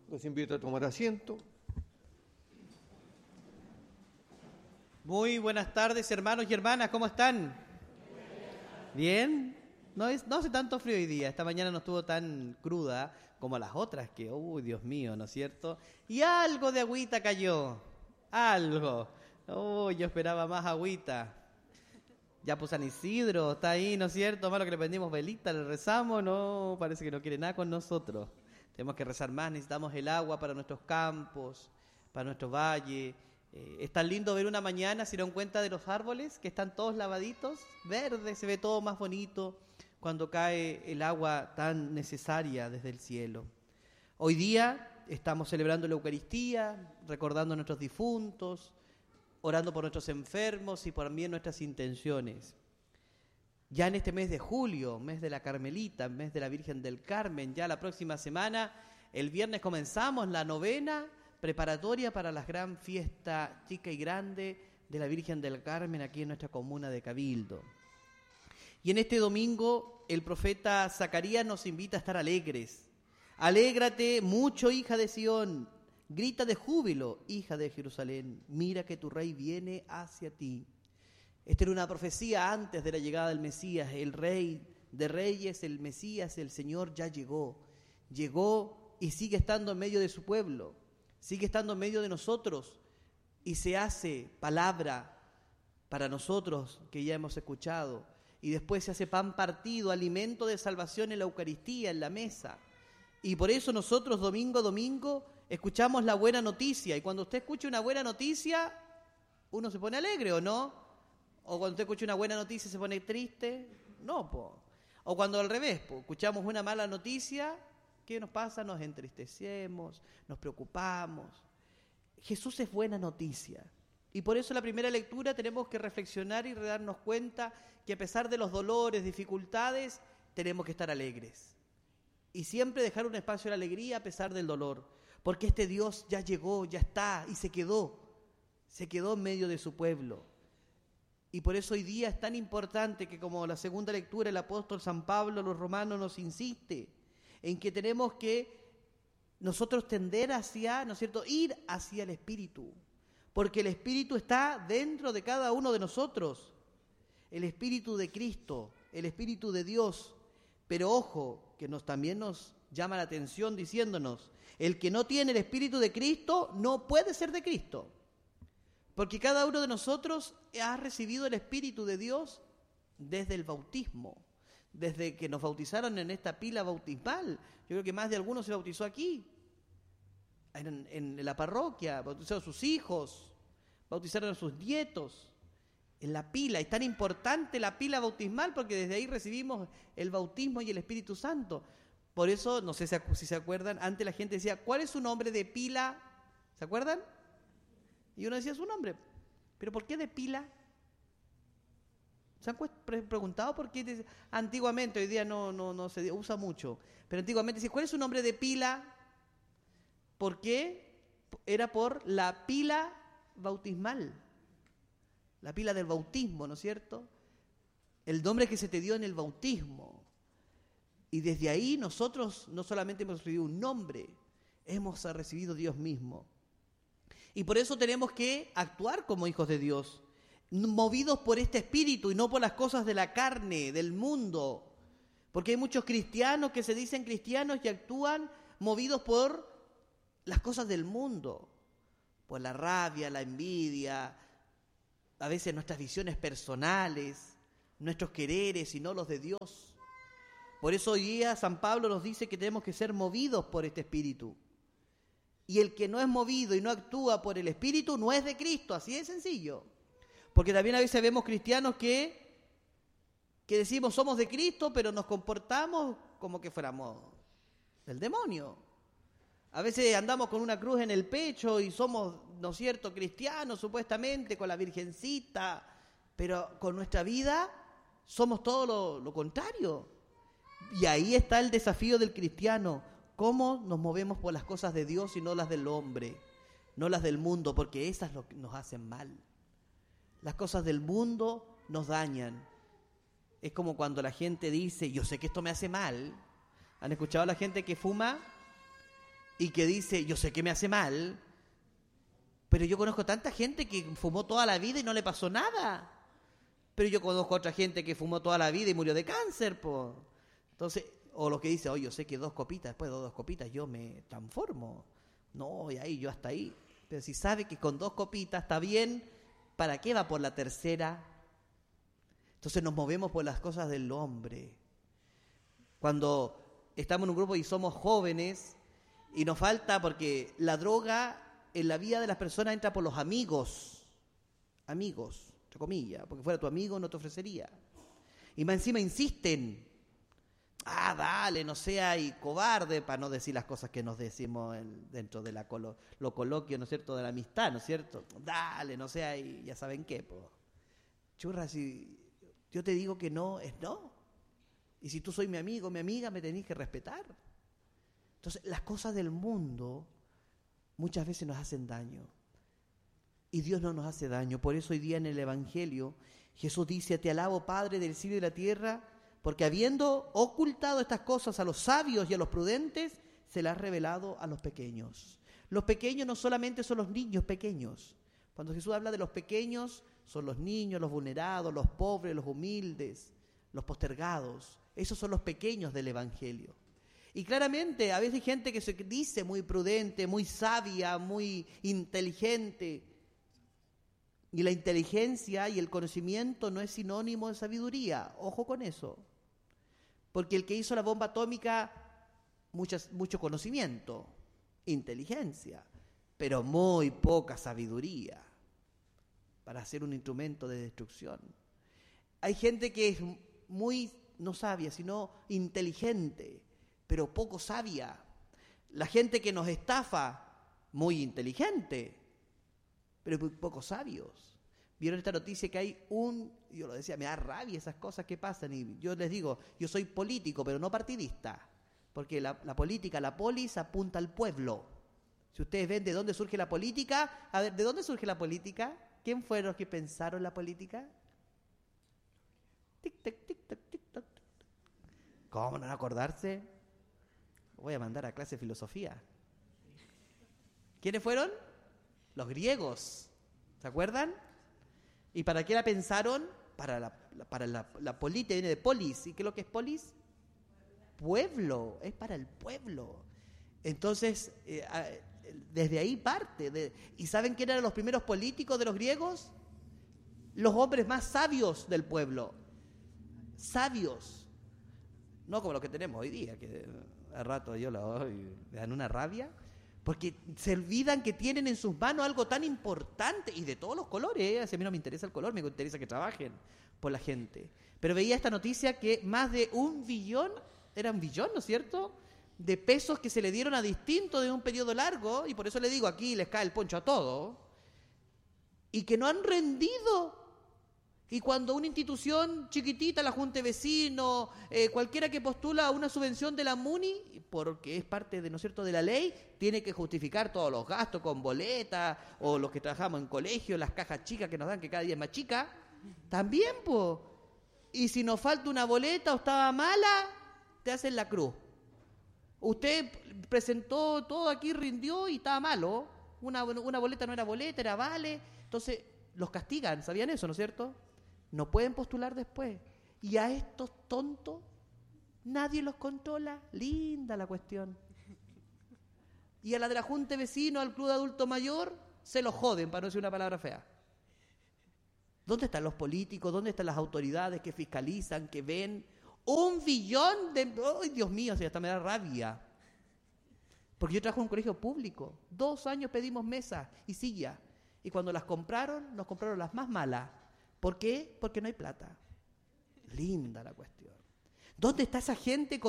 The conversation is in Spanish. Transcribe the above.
Los invito a tomar asiento. Muy buenas tardes, hermanos y hermanas, ¿cómo están? ¿Bien? No hace tanto frío hoy día, esta mañana no estuvo tan cruda como las otras que, uy, Dios mío, ¿no es cierto? Y algo de agüita cayó, algo. Uy, yo esperaba más agüita. Ya pues San Isidro está ahí, ¿no es cierto? Malo que le prendimos velita, le rezamos, no, parece que no quiere nada con nosotros. Tenemos que rezar más, necesitamos el agua para nuestros campos, para nuestros valles. Es tan lindo ver una mañana, se dieron cuenta de los árboles, que están todos lavaditos, verdes, se ve todo más bonito cuando cae el agua tan necesaria desde el cielo. Hoy día estamos celebrando la Eucaristía, recordando a nuestros difuntos, orando por nuestros enfermos y por también nuestras intenciones. Ya en este mes de julio, mes de la Carmelita, mes de la Virgen del Carmen, ya la próxima semana, el viernes comenzamos la novena preparatoria para la gran fiesta chica y grande de la Virgen del Carmen aquí en nuestra comuna de Cabildo. Y en este domingo el profeta Zacarías nos invita a estar alegres. Alégrate mucho, hija de Sión, grita de júbilo, hija de Jerusalén, mira que tu rey viene hacia ti. Esta era una profecía antes de la llegada del Mesías. El Rey de Reyes, el Mesías, el Señor ya llegó. Llegó y sigue estando en medio de su pueblo. Sigue estando en medio de nosotros y se hace palabra para nosotros que ya hemos escuchado. Y después se hace pan partido, alimento de salvación en la Eucaristía, en la mesa. Y por eso nosotros domingo a domingo escuchamos la buena noticia. Y cuando usted escucha una buena noticia, uno se pone alegre, ¿o no? O cuando usted escucha una buena noticia se pone triste, no, po. O cuando al revés, po, escuchamos una mala noticia, ¿qué nos pasa? Nos entristecemos, nos preocupamos. Jesús es buena noticia. Y por eso en la primera lectura tenemos que reflexionar y darnos cuenta que a pesar de los dolores, dificultades, tenemos que estar alegres. Y siempre dejar un espacio de la alegría a pesar del dolor. Porque este Dios ya llegó, ya está y se quedó en medio de su pueblo. Y por eso hoy día es tan importante que, como la segunda lectura, el apóstol San Pablo a los romanos nos insiste en que tenemos que nosotros tender hacia, ¿no es cierto?, ir hacia el Espíritu, porque el Espíritu está dentro de cada uno de nosotros, el Espíritu de Cristo, el Espíritu de Dios. Pero ojo, que también nos llama la atención diciéndonos, el que no tiene el Espíritu de Cristo no puede ser de Cristo. Porque cada uno de nosotros ha recibido el Espíritu de Dios desde el bautismo, desde que nos bautizaron en esta pila bautismal. Yo creo que más de algunos se bautizó aquí, en la parroquia, bautizaron a sus hijos, bautizaron a sus nietos, en la pila. Es tan importante la pila bautismal porque desde ahí recibimos el bautismo y el Espíritu Santo. Por eso, no sé si se acuerdan, antes la gente decía, ¿cuál es su nombre de pila? ¿Se acuerdan? Y uno decía su nombre. ¿Pero por qué de pila? ¿Se han preguntado por qué? Antiguamente, hoy día no se usa mucho, pero antiguamente decía, ¿cuál es su nombre de pila? ¿Por qué? Era por la pila bautismal. La pila del bautismo, ¿no es cierto? El nombre que se te dio en el bautismo. Y desde ahí nosotros no solamente hemos recibido un nombre, hemos recibido Dios mismo. Y por eso tenemos que actuar como hijos de Dios, movidos por este espíritu y no por las cosas de la carne, del mundo. Porque hay muchos cristianos que se dicen cristianos y actúan movidos por las cosas del mundo, por la rabia, la envidia, a veces nuestras visiones personales, nuestros quereres y no los de Dios. Por eso hoy día San Pablo nos dice que tenemos que ser movidos por este espíritu. Y el que no es movido y no actúa por el Espíritu no es de Cristo, así de sencillo. Porque también a veces vemos cristianos que decimos somos de Cristo, pero nos comportamos como que fuéramos del demonio. A veces andamos con una cruz en el pecho y somos, ¿no es cierto?, cristianos supuestamente, con la Virgencita, pero con nuestra vida somos todo lo contrario. Y ahí está el desafío del cristiano. ¿Cómo nos movemos por las cosas de Dios y no las del hombre, no las del mundo? Porque esas nos hacen mal. Las cosas del mundo nos dañan. Es como cuando la gente dice, yo sé que esto me hace mal. ¿Han escuchado a la gente que fuma y que dice, yo sé que me hace mal, pero yo conozco tanta gente que fumó toda la vida y no le pasó nada. Pero yo conozco otra gente que fumó toda la vida y murió de cáncer, po. Entonces, o lo que dice, oye, yo sé que 2 copitas, después de 2 copitas yo me transformo. No, y ahí, yo hasta ahí. Pero si sabe que con 2 copitas está bien, ¿para qué va por la tercera? Entonces nos movemos por las cosas del hombre. Cuando estamos en un grupo y somos jóvenes, y nos falta, porque la droga en la vida de las personas entra por los amigos, entre comillas, porque fuera tu amigo no te ofrecería. Y más encima insisten, dale, no sea y cobarde, para no decir las cosas que nos decimos dentro de lo coloquio, ¿no es cierto?, de la amistad, ¿no es cierto? Dale, no sea y ya saben qué, po. Churra, si yo te digo que no, es no. Y si tú soy mi amigo, mi amiga, me tenés que respetar. Entonces, las cosas del mundo muchas veces nos hacen daño. Y Dios no nos hace daño. Por eso hoy día en el Evangelio Jesús dice, te alabo, Padre del cielo y de la tierra, porque habiendo ocultado estas cosas a los sabios y a los prudentes, se las ha revelado a los pequeños. Los pequeños no solamente son los niños pequeños. Cuando Jesús habla de los pequeños, son los niños, los vulnerados, los pobres, los humildes, los postergados. Esos son los pequeños del Evangelio. Y claramente, a veces hay gente que se dice muy prudente, muy sabia, muy inteligente. Y la inteligencia y el conocimiento no es sinónimo de sabiduría. Ojo con eso. Porque el que hizo la bomba atómica, mucho conocimiento, inteligencia, pero muy poca sabiduría para hacer un instrumento de destrucción. Hay gente que es muy, no sabia, sino inteligente, pero poco sabia. La gente que nos estafa, muy inteligente, pero muy poco sabios. ¿Vieron esta noticia que hay yo lo decía, me da rabia esas cosas que pasan? Y yo les digo, yo soy político, pero no partidista, porque la política, la polis apunta al pueblo. Si ustedes ven de dónde surge la política, a ver, ¿de dónde surge la política? ¿Quién fueron los que pensaron la política? Tic-tac, tic-tac, tic-tac. ¿Cómo no acordarse? Voy a mandar a clase de filosofía. ¿Quiénes fueron? Los griegos. ¿Se acuerdan? ¿Y para qué la pensaron? Para la polite, viene de polis. ¿Y qué es lo que es polis? Pueblo. Es para el pueblo. Entonces, desde ahí parte. ¿Y saben quién eran los primeros políticos de los griegos? Los hombres más sabios del pueblo. Sabios. No como los que tenemos hoy día, que a rato me dan una rabia, porque se olvidan que tienen en sus manos algo tan importante, y de todos los colores, a mí no me interesa el color, me interesa que trabajen por la gente. Pero veía esta noticia que más de 1 billón, era 1 billón, ¿no es cierto?, de pesos que se le dieron a distintos de un periodo largo, y por eso le digo, aquí les cae el poncho a todos, y que no han rendido. Y cuando una institución chiquitita, la Junta de Vecinos, cualquiera que postula una subvención de la MUNI, porque es parte de, ¿no es cierto?, de la ley, tiene que justificar todos los gastos con boletas, o los que trabajamos en colegio, las cajas chicas que nos dan, que cada día es más chica, también, pues. Y si nos falta una boleta o estaba mala, te hacen la cruz. Usted presentó todo aquí, rindió y estaba malo. Una boleta no era boleta, era vale. Entonces, los castigan, ¿sabían eso, no es cierto? No pueden postular después. Y a estos tontos nadie los controla. Linda la cuestión. Y a la de la Junta de Vecinos, al Club de Adulto Mayor, se los joden, para no decir una palabra fea. ¿Dónde están los políticos? ¿Dónde están las autoridades que fiscalizan, que ven? 1 billón de... ¡Ay, Dios mío! Hasta me da rabia. Porque yo trabajo en un colegio público. 2 años pedimos mesas y sillas. Y cuando las compraron, nos compraron las más malas. ¿Por qué? Porque no hay plata. Linda la cuestión. ¿Dónde está esa gente